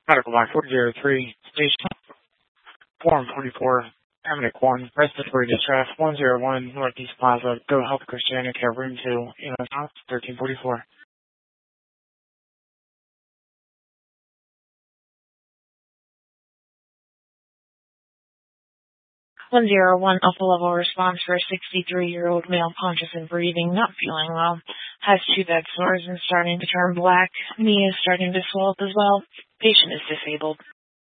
Medical Line 403, Station, Form 44, Amonic 1, Respiratory Distress, 101, Northeast Plaza, Go Health Christiana Care, Room 2, Enos House, 1344. 101 Alpha level response for a 63-year-old male, conscious and breathing, not feeling well. Has 2 bed sores and starting to turn black. Knee is starting to swell up as well. Patient is disabled.